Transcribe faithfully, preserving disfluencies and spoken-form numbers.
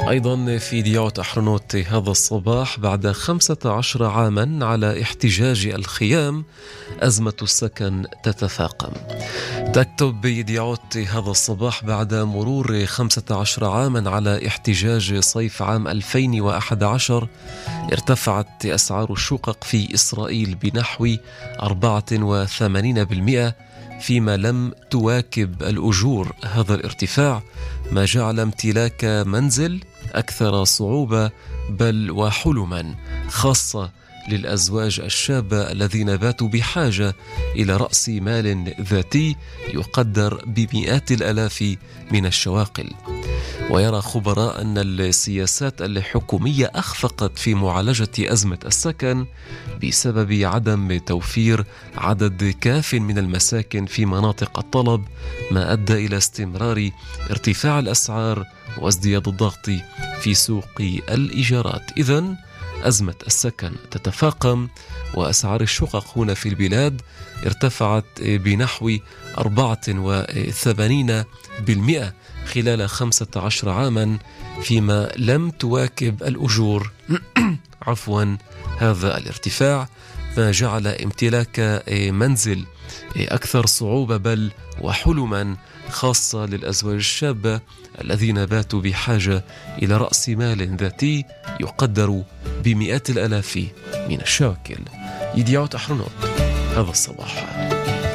أيضا في يديوت أحرنوت هذا الصباح: بعد خمسة عشر عاما على احتجاج الخيام، أزمة السكن تتفاقم. تكتب يديوت هذا الصباح: بعد مرور خمسة عشر عاما على احتجاج صيف عام ألفين وأحد عشر، ارتفعت أسعار الشقق في إسرائيل بنحو أربعة وثمانين بالمئة، فيما لم تواكب الأجور هذا الارتفاع، ما جعل امتلاك منزل أكثر صعوبة بل وحلما، خاصة للأزواج الشابة الذين باتوا بحاجة إلى رأس مال ذاتي يقدر بمئات الآلاف من الشواقل. ويرى خبراء أن السياسات الحكومية أخفقت في معالجة أزمة السكن بسبب عدم توفير عدد كاف من المساكن في مناطق الطلب، ما أدى إلى استمرار ارتفاع الأسعار وازدياد الضغط في سوق الإيجارات. إذن أزمة السكن تتفاقم، وأسعار الشقق هنا في البلاد ارتفعت بنحو أربعة وثمانين بالمئة خلال خمسة عشر عاما، فيما لم تواكب الأجور عفوا هذا الارتفاع، ما جعل امتلاك منزل أكثر صعوبة بل وحلما، خاصة للأزواج الشابة الذين باتوا بحاجة إلى رأس مال ذاتي يقدر بمئات الآلاف من الشواكل. يديوت أحرنوت هذا الصباح.